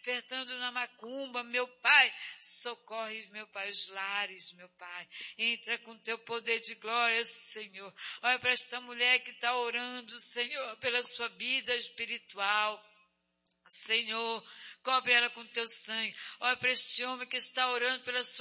ofertando na macumba, meu Pai, socorre, meu Pai, os lares, meu Pai, entra com teu poder de glória, Senhor. Olha para esta mulher que está orando, Senhor, pela sua vida espiritual, Senhor, cobre ela com teu sangue. Olha para este homem que está orando pela sua